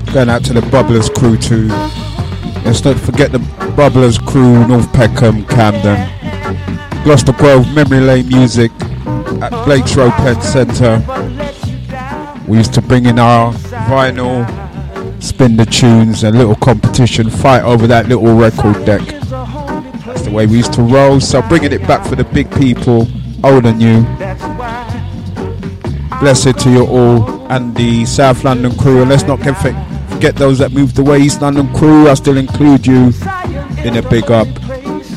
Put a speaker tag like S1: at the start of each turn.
S1: Going out to the Bubblers crew too. Let's not forget the Bubblers crew, North Peckham, Camden, Gloucester Grove, Memory Lane Music at Blake's Road Pen Centre. We used to bring in our vinyl, spin the tunes, a little competition, fight over that little record deck. That's the way we used to roll, so bringing it back for the big people, old and new. Blessed to you all and the South London crew, and let's not forget those that moved away. East London crew, I still include you in a big up.